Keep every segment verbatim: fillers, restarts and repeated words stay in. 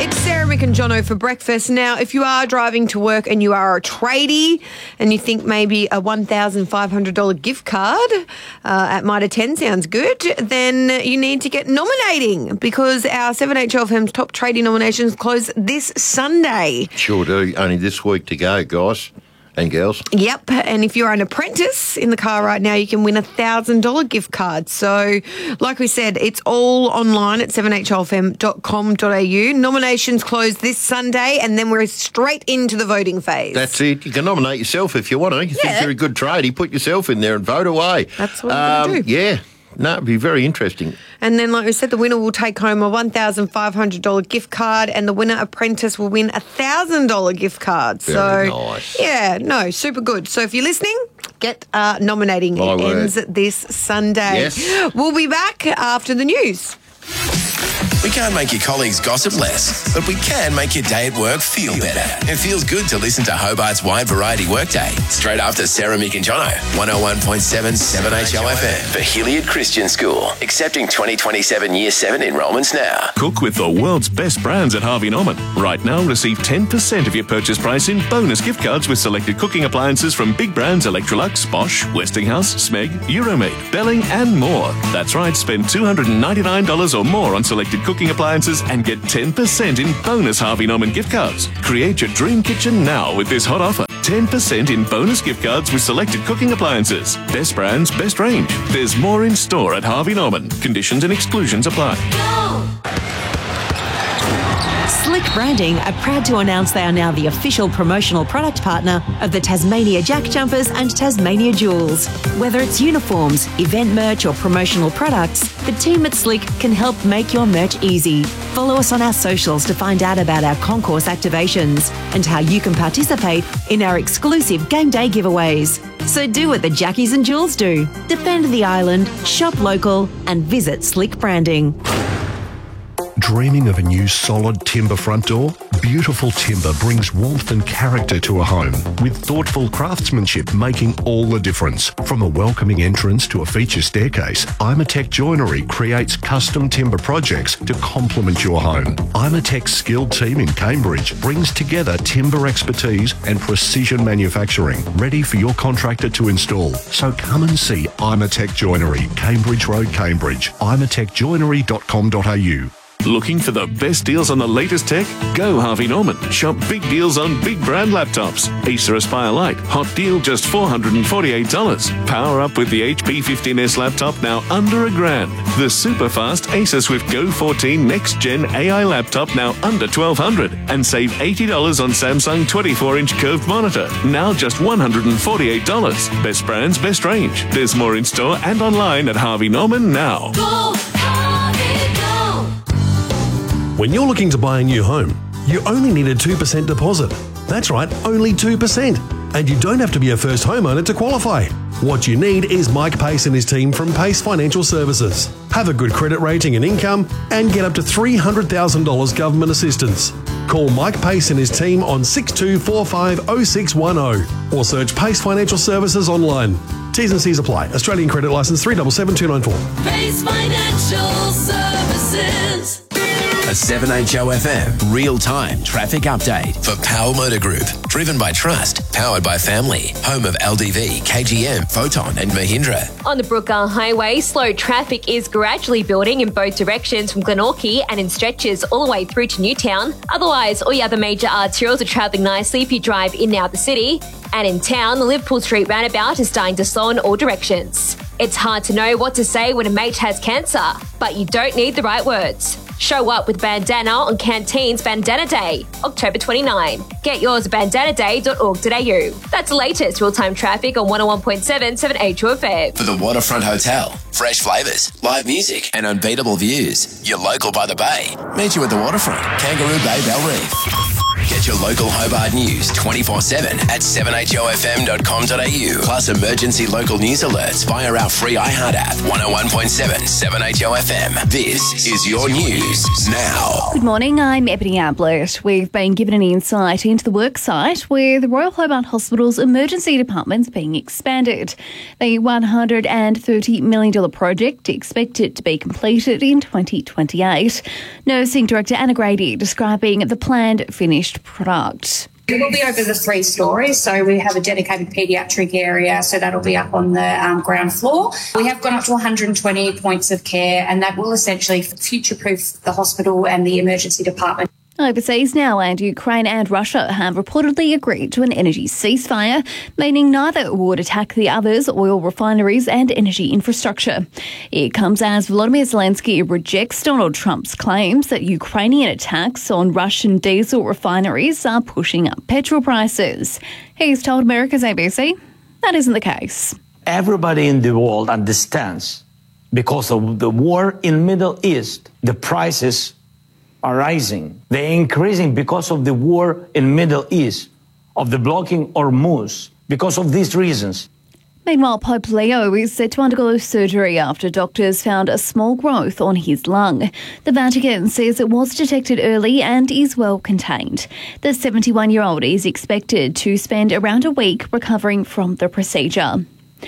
It's Sarah, Mick and Jono for breakfast. Now, if you are driving to work and you are a tradie and you think maybe a one thousand five hundred dollars gift card uh, at Mitre ten sounds good, then you need to get nominating because our seven H L F M's top tradie nominations close this Sunday. Sure do. Only this week to go, guys and girls. Yep, and if you're an apprentice in the car right now, you can win a one thousand dollars gift card. So, like we said, it's all online at seven H L F M dot com dot a u. Nominations close this Sunday, and then we're straight into the voting phase. That's it. You can nominate yourself if you want to. You Yeah. think you're a good tradie, put yourself in there and vote away. That's what we're going to do. Yeah. No, it'd be very interesting. And then, like we said, the winner will take home a one thousand five hundred dollars gift card, and the winner apprentice will win a one thousand dollars gift card. Very so, nice. yeah, no, super good. So if you're listening, get uh, nominating. My it word. ends this Sunday. Yes. We'll be back after the news. We can't make your colleagues gossip less, but we can make your day at work feel better. It feels good to listen to Hobart's Wide Variety Workday straight after Sarah, Mick and Jono. one oh one point seven seven H L F M for Hilliard Christian School. Accepting twenty twenty-seven Year seven enrolments now. Cook with the world's best brands at Harvey Norman. Right now, receive ten percent of your purchase price in bonus gift cards with selected cooking appliances from big brands Electrolux, Bosch, Westinghouse, Smeg, Euromade, Belling and more. That's right, spend two hundred ninety-nine dollars or more on selected cooking appliances and get ten percent in bonus Harvey Norman gift cards. Create your dream kitchen now with this hot offer. ten percent in bonus gift cards with selected cooking appliances. Best brands, best range. There's more in store at Harvey Norman. Conditions and exclusions apply. Slick Branding are proud to announce they are now the official promotional product partner of the Tasmania Jack Jumpers and Tasmania Jewels. Whether it's uniforms, event merch or promotional products, the team at Slick can help make your merch easy. Follow us on our socials to find out about our concourse activations and how you can participate in our exclusive game day giveaways. So do what the Jackies and Jules do. Defend the island, shop local and visit Slick Branding. Dreaming of a new solid timber front door? Beautiful timber brings warmth and character to a home, with thoughtful craftsmanship making all the difference. From a welcoming entrance to a feature staircase, Imatec Joinery creates custom timber projects to complement your home. Imatec's skilled team in Cambridge brings together timber expertise and precision manufacturing, ready for your contractor to install. So come and see Imatec Joinery, Cambridge Road, Cambridge. imatec joinery dot com dot a u. Looking for the best deals on the latest tech? Go Harvey Norman. Shop big deals on big brand laptops. Acer Aspire Lite, hot deal just four hundred forty-eight dollars. Power up with the H P fifteen S laptop now under a grand. The super fast Acer Swift Go fourteen Next Gen A I laptop now under twelve hundred dollars. And save eighty dollars on Samsung twenty-four inch curved monitor, now just one hundred forty-eight dollars. Best brands, best range. There's more in store and online at Harvey Norman now. Go, Harvey, go. When you're looking to buy a new home, you only need a two percent deposit. That's right, only two percent. And you don't have to be a first homeowner to qualify. What you need is Mike Pace and his team from Pace Financial Services. Have a good credit rating and income and get up to three hundred thousand dollars government assistance. Call Mike Pace and his team on six two four five oh six one oh or search Pace Financial Services online. T's and C's apply. Australian credit licence three seven seven two nine four. Pace Financial Services. A seven H O F M real-time traffic update for Power Motor Group. Driven by trust, powered by family. Home of L D V, K G M, Photon and Mahindra. On the Brookgar Highway, slow traffic is gradually building in both directions from Glenorchy and in stretches all the way through to Newtown. Otherwise, all your other major arterials are travelling nicely if you drive in and out the city. And in town, the Liverpool Street roundabout is starting to slow in all directions. It's hard to know what to say when a mate has cancer, but you don't need the right words. Show up with bandana on Canteen's Bandana Day, October twenty-ninth. Get yours at bandana day dot org dot a u. That's the latest real-time traffic on one oh one point seven seven H O F M. For the Waterfront Hotel. Fresh flavours, live music and unbeatable views. You're local by the bay. Meet you at the Waterfront, Kangaroo Bay, Bell Reef. Get your local Hobart news twenty-four seven at seven h o f m dot com dot a u. Plus emergency local news alerts via our free iHeart app. one oh one point seven, seven H O F M. This is your news now. Good morning, I'm Ebony Ablett. We've been given an insight into the work site where the Royal Hobart Hospital's emergency department's being expanded. The one hundred thirty million dollars project expected to be completed in twenty twenty-eight. Nursing Director Anna Grady describing the planned finished product. It will be over the three stories, so we have a dedicated paediatric area, so that'll be up on the um, ground floor. We have gone up to one hundred twenty points of care, and that will essentially future-proof the hospital and the emergency department. Overseas now, and Ukraine and Russia have reportedly agreed to an energy ceasefire, meaning neither would attack the other's oil refineries and energy infrastructure. It comes as Volodymyr Zelensky rejects Donald Trump's claims that Ukrainian attacks on Russian diesel refineries are pushing up petrol prices. He's told America's A B C that isn't the case. Everybody in the world understands because of the war in Middle East, the prices are rising. They're increasing because of the war in Middle East, of the blocking Hormuz, because of these reasons. Meanwhile, Pope Leo is set to undergo surgery after doctors found a small growth on his lung. The Vatican says it was detected early and is well contained. The seventy-one-year-old is expected to spend around a week recovering from the procedure.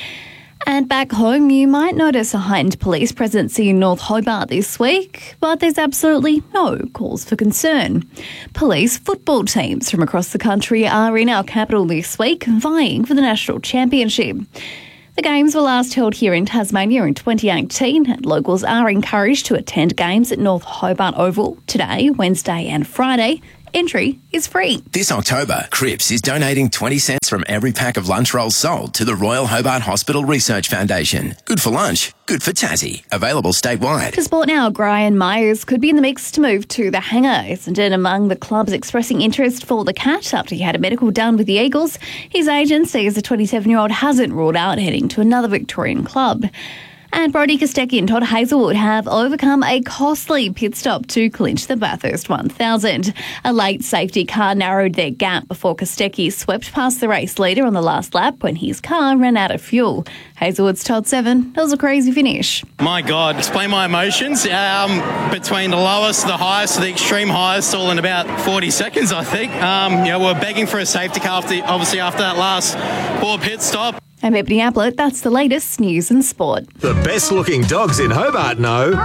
And back home, you might notice a heightened police presence in North Hobart this week, but there's absolutely no cause for concern. Police football teams from across the country are in our capital this week, vying for the national championship. The games were last held here in Tasmania in twenty eighteen, and locals are encouraged to attend games at North Hobart Oval today, Wednesday and Friday. Entry is free. This October, Cripps is donating twenty cents from every pack of lunch rolls sold to the Royal Hobart Hospital Research Foundation. Good for lunch, good for Tassie. Available statewide. To sport now, Brian Myers could be in the mix to move to the Hangar. Isn't it among the clubs expressing interest for the Cat after he had a medical done with the Eagles? His agent says the twenty-seven-year-old hasn't ruled out heading to another Victorian club. And Brodie Kostecki and Todd Hazelwood have overcome a costly pit stop to clinch the Bathurst one thousand. A late safety car narrowed their gap before Kostecki swept past the race leader on the last lap when his car ran out of fuel. Hazelwood's told Seven, it was a crazy finish. My God, explain my emotions. Um, between the lowest, the highest, the extreme highest, all in about forty seconds, I think. Um, you know, we're begging for a safety car, after, obviously, after that last poor pit stop. I'm Ebony Ablett. That's the latest news and sport. The best-looking dogs in Hobart know.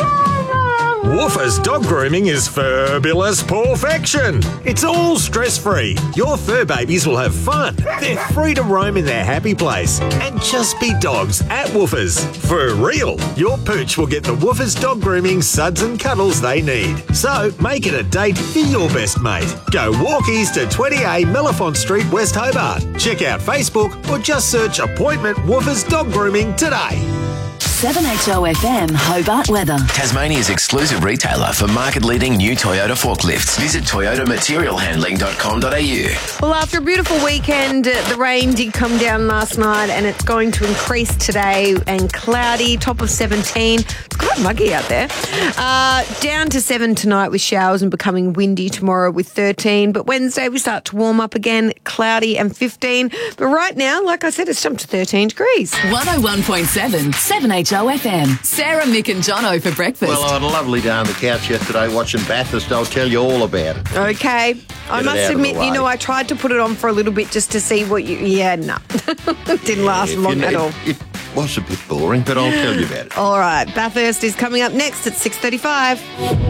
Woofers Dog Grooming is fabulous perfection. It's all stress-free. Your fur babies will have fun. They're free to roam in their happy place and just be dogs at Woofers. For real, your pooch will get the Woofers Dog Grooming suds and cuddles they need. So make it a date for your best mate. Go walkies to twenty A Mellifont Street, West Hobart. Check out Facebook or just search Appointment Woofers Dog Grooming today. seven H O F M Hobart weather. Tasmania's exclusive retailer for market-leading new Toyota forklifts. Visit toyota material handling dot com dot a u. Well, after a beautiful weekend, uh, the rain did come down last night and it's going to increase today and cloudy, top of seventeen. It's quite muggy out there. Uh, down to seven tonight with showers and becoming windy tomorrow with thirteen. But Wednesday we start to warm up again, cloudy and fifteen. But right now, like I said, it's jumped to thirteen degrees. one oh one point seven, seven H O F M. Sarah, Mick and Jono for breakfast. Well, I had a lovely day on the couch yesterday watching Bathurst. I'll tell you all about it. Okay. I it must out of admit, the you know, way. I tried to put it on for a little bit just to see what you... Yeah, no. It didn't last If long you- at all. It, it was a bit boring, but I'll tell you about it. All right. Bathurst is coming up next at six thirty-five.